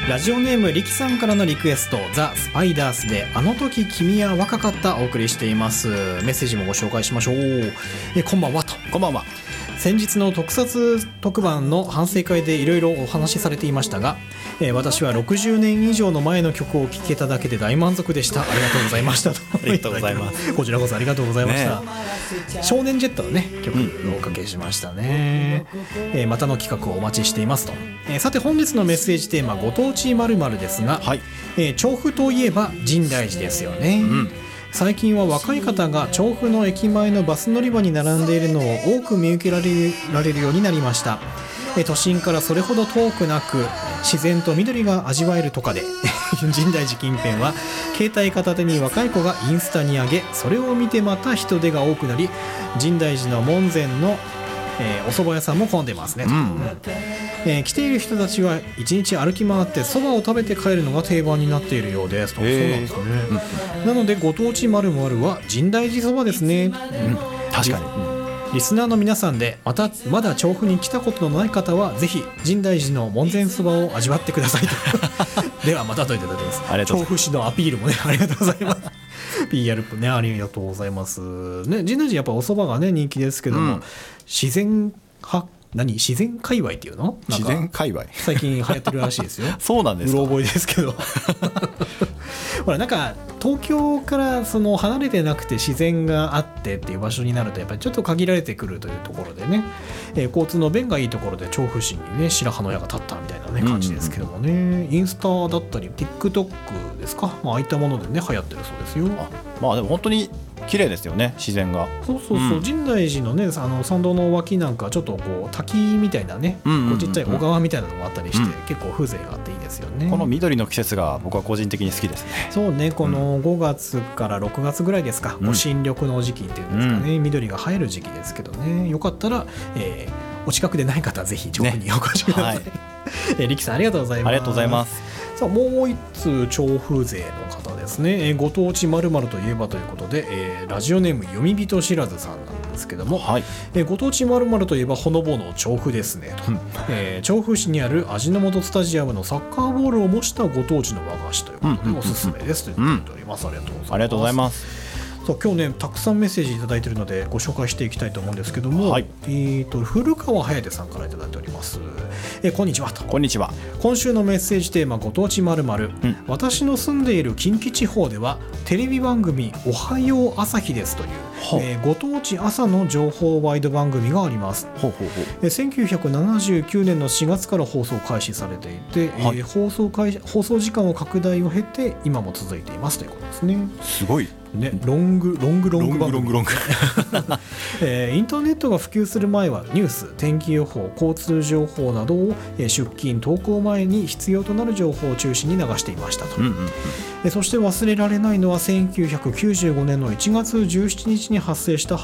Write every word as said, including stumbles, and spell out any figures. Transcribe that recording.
ラジオネームリキさんからのリクエスト、ザ・スパイダースであの時君は若かった、お送りしています。メッセージもご紹介しましょう。えこんばんはと。 こんばんは。 先日の特撮特番の反省会でいろいろお話しされていましたが、えー、私はろくじゅうねん以上の前の曲を聴けただけで大満足でした。ありがとうございましたと。 ありがとうございます。 こちらこそありがとうございました、ね、少年ジェットのね曲をおかけしましたね、うんえー、またの企画をお待ちしていますと、えー、さて本日のメッセージテーマご当地〇〇ですが、はいえー、調布といえば深大寺ですよね、うん最近は若い方が調布の駅前のバス乗り場に並んでいるのを多く見受けられる、られるようになりました。都心からそれほど遠くなく自然と緑が味わえるとかで深大寺近辺は携帯片手に若い子がインスタに上げ、それを見てまた人手が多くなり、深大寺の門前のえー、お蕎麦屋さんも混んでますねと、うんえー、来ている人たちは一日歩き回って蕎麦を食べて帰るのが定番になっているようですと。そうなんですね、うん、なのでご当地〇〇は深大寺蕎麦ですね、うん、 確かに、 うん、リスナーの皆さんでまたまだ調布に来たことのない方はぜひ深大寺の門前蕎麦を味わってくださいとではまたといただきます。調布市のアピールもねありがとうございますピーアール ねありがとうございますね。深大寺やっぱお蕎麦がね人気ですけども、うん、自然派何自然界隈っていうの自然界隈最近流行ってるらしいですよそうなんですか。 うろ覚えですけどほらなんか東京からその離れてなくて自然があってっていう場所になるとやっぱりちょっと限られてくるというところでね、えー、交通の便がいいところで調布市にね白羽の矢が立ったみたいな、ね、感じですけどもね、うんうんうん、インスタだったり TikTok ですか、まあああいったものでね流行ってるそうですよ。 あまあでも本当に綺麗ですよね自然が。 そうそうそう、うん、深大寺のねあの参道の脇なんかちょっとこう滝みたいなね、うんうんうんうん、こうちっちゃい小川みたいなのがあったりして、うん、結構風情があっていいですよね。 この緑の季節が僕は個人的に好きですね。 そうねこのごがつからろくがつぐらいですか、うん、新緑の時期っていうんですかね、うん、緑が映える時期ですけどね、よかったら、えー、お近くでない方はぜひ調布にお越しください、ねはいえー、リキさんありがとうございます。 ありがとうございます。 さあもう一通調布勢の方ですね、えー、ご当地〇〇といえばということで、えー、ラジオネーム読み人知らずさんなんですけども、はいえー、ご当地〇〇といえばほのぼの調布ですねと、うんえー、調布市にある味の素スタジアムのサッカーボールを模したご当地の和菓子ということでおすすめですと言っております、うん、ありがとうございます。 ありがとうございます。 そう今日ねたくさんメッセージいただいているのでご紹介していきたいと思うんですけども、はいえー、と古川颯さんからいただいております。えー、こんにちはと。 こんにちは。今週のメッセージテーマご当地〇〇、うん、私の住んでいる近畿地方ではテレビ番組おはよう朝日ですという、えー、ご当地朝の情報ワイド番組があります。ほうほうほうえー、せんきゅうひゃくななじゅうきゅうねんのしがつから放送開始されていて、はいえー、放送開放送時間を拡大を経て今も続いていますということですね。 すごいね、ロングロングロング番組ロングロングえー、インターネットが普及する前はニュース、天気予報、交通情報などを、えー、出勤登校前に必要となる情報を中心に流していましたと、うんうんうんえー、そして忘れられないのはせんきゅうひゃくきゅうじゅうごねんのいちがつじゅうしちにちに発生した